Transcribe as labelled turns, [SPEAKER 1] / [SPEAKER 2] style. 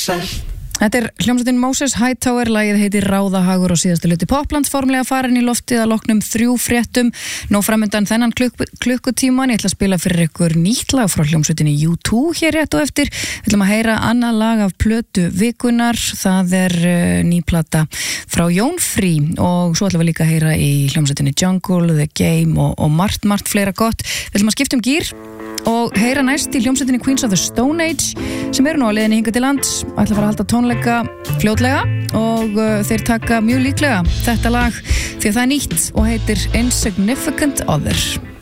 [SPEAKER 1] Þetta hljómsveitin Moses Hightower, lagið heitir Ráðahagur og síðastu hluti Poplands formlega farin í loftið að loknum 3 fréttum. Nú framundan þennan klukkutíman, ég ætla að spila fyrir ykkur nýtt lag frá hljómsveitinni U2 hér rétt og eftir. Við ætlum að heyra annað lag af plötu vikunar, það ný plata frá Jón Frí og svo ætlum við líka að heyra í hljómsveitinni Jungle, The Game og margt fleira gott. Við ætlum að skipta gír og heyra næst í hljómsveitinni Queens of the Stone Age sem eru nú á leiðinni hingað til lands, ætla að fara að halda tónleika fljótlega og þeir taka mjög líklega þetta lag því að það er nýtt og heitir Insignificant Other.